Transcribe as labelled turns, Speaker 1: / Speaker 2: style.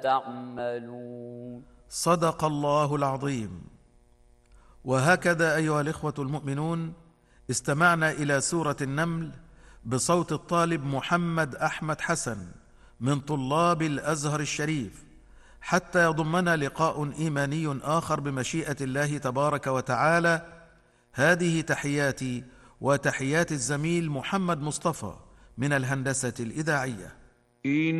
Speaker 1: تعملون.
Speaker 2: صدق الله العظيم. وهكذا أيها الإخوة المؤمنون استمعنا إلى سورة النمل بصوت الطالب محمد أحمد حسن من طلاب الأزهر الشريف، حتى يضمنا لقاء إيماني آخر بمشيئة الله تبارك وتعالى. هذه تحياتي وتحيات الزميل محمد مصطفى من الهندسة الإذاعية.